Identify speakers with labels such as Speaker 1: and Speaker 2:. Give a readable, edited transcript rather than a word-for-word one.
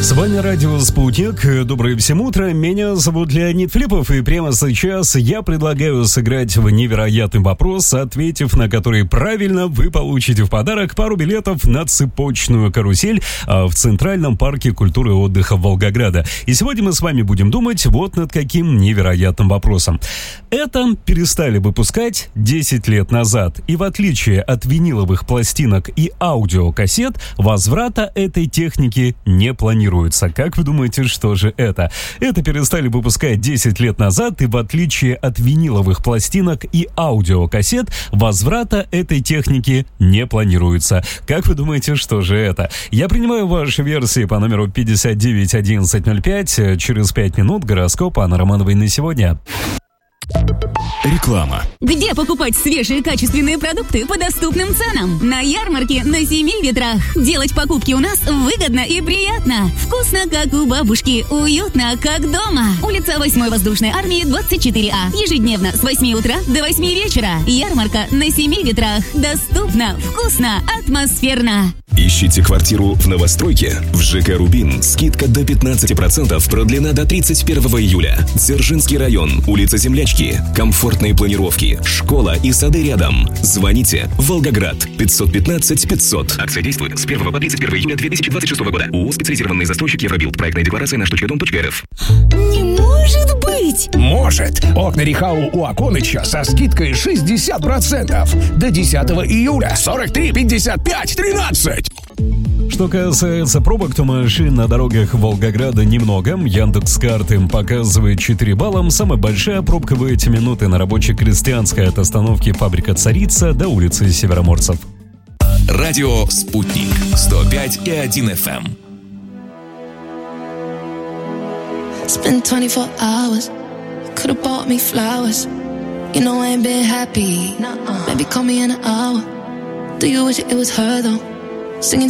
Speaker 1: С вами радио «Спутник». Доброе всем утро. Меня зовут Леонид Филиппов, и прямо сейчас я предлагаю сыграть в невероятный вопрос, ответив на который правильно, вы получите в подарок пару билетов на цепочную карусель в Центральном парке культуры и отдыха Волгограда. И сегодня мы с вами будем думать вот над каким невероятным вопросом. Это перестали выпускать 10 лет назад, и в отличие от виниловых пластинок и аудиокассет, возврата этой техники не планируется. Как вы думаете, что же это? Это перестали выпускать 10 лет назад, и в отличие от виниловых пластинок и аудиокассет, возврата этой техники не планируется. Как вы думаете, что же это? Я принимаю ваши версии по номеру 591105. Через 5 минут гороскоп Анны Романовой на сегодня.
Speaker 2: Реклама.
Speaker 3: Где покупать свежие качественные продукты по доступным ценам? На ярмарке на Семи ветрах. Делать покупки у нас выгодно и приятно. Вкусно, как у бабушки. Уютно, как дома. Улица 8-й воздушной армии, 24А. Ежедневно с 8 утра до 8 вечера. Ярмарка на Семи ветрах. Доступно, вкусно, атмосферно.
Speaker 2: Ищите квартиру в новостройке? В ЖК «Рубин» скидка до 15%, продлена до 31 июля. Дзержинский район, улица Землячки. Комфортные планировки, школа и сады рядом. Звоните. Волгоград, 515 500. Акция действует с 1 по 31 июля 2026 года. ООО «Специализированный застройщик Евробилд». Проектная декларация на .дом.рф.
Speaker 3: Не может быть!
Speaker 4: Может! Окна Рихау у Аконыча со скидкой 60%. До 10 июля 43, 55, 13.
Speaker 1: Что касается пробок, то машин на дорогах Волгограда немного. Яндекс.Карты показывает 4 балла. Самая большая пробка в эти минуты на Рабоче-Крестьянской от остановки «Фабрика Царица» до улицы Североморцев.
Speaker 2: Радио «Спутник» 105,1 FM.
Speaker 5: Spent 24 hours, could've bought me flowers. You know I ain't been happy. Maybe call me in an hour. Do you wish it was her though? Singing